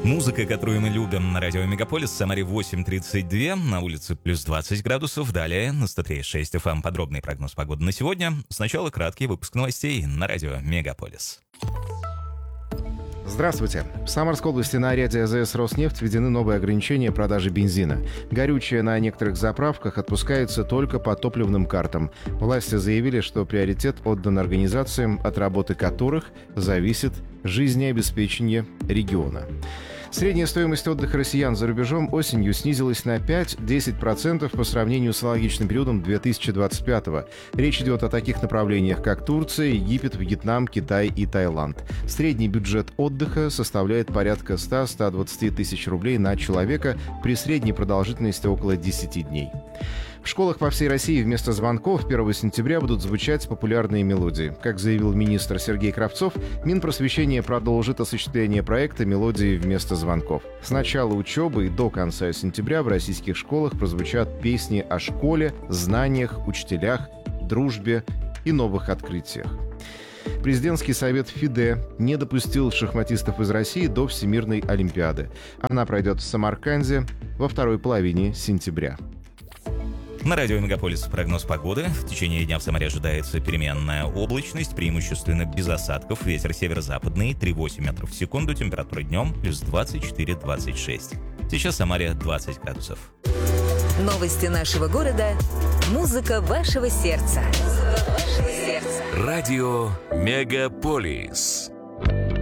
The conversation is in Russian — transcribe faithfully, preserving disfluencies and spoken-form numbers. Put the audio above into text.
Музыка, которую мы любим на радио Мегаполис. В Самаре восемь тридцать два, на улице плюс двадцать градусов. Далее на сто три и шесть эф эм подробный прогноз погоды на сегодня. Сначала краткий выпуск новостей на радио Мегаполис. Здравствуйте. В Самарской области на ряде АЗС «Роснефть» введены новые ограничения продажи бензина. Горючее на некоторых заправках отпускается только по топливным картам. Власти заявили, что приоритет отдан организациям, от работы которых зависит жизнеобеспечение региона. Средняя стоимость отдыха россиян за рубежом осенью снизилась на пять-десять процентов по сравнению с аналогичным периодом две тысячи двадцать пятого. Речь идет о таких направлениях, как Турция, Египет, Вьетнам, Китай и Таиланд. Средний бюджет отдыха составляет порядка сто - сто двадцать тысяч рублей на человека при средней продолжительности около десяти дней. В школах по всей России вместо звонков первого сентября будут звучать популярные мелодии. Как заявил министр Сергей Кравцов, Минпросвещение продолжит осуществление проекта «Мелодии вместо звонков». С начала учебы и до конца сентября в российских школах прозвучат песни о школе, знаниях, учителях, дружбе и новых открытиях. Президентский совет ФИДЕ не допустил шахматистов из России до Всемирной Олимпиады. Она пройдет в Самарканде во второй половине сентября. На радио Мегаполис прогноз погоды. В течение дня в Самаре ожидается переменная облачность, преимущественно без осадков. Ветер северо-западный, три - восемь метров в секунду. Температура днем плюс двадцать четыре - двадцать шесть. Сейчас в Самаре двадцать градусов. Новости нашего города. Музыка вашего сердца. Радио Мегаполис.